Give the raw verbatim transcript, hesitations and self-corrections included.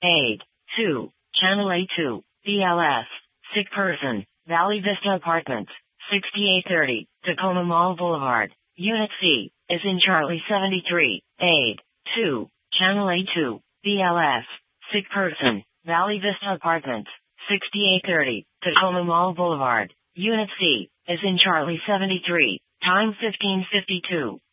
Aid. two. Channel A two. B L S. Sick person. Valley Vista Apartments. sixty-eight thirty. Tacoma Mall Boulevard. Unit C. Is in Charlie seventy-three. Aid. two. Channel A two. B L S. Sick person. Valley Vista Apartments. sixty-eight thirty. Tacoma Mall Boulevard. Unit C. Is in Charlie seventy-three. Time fifteen fifty-two.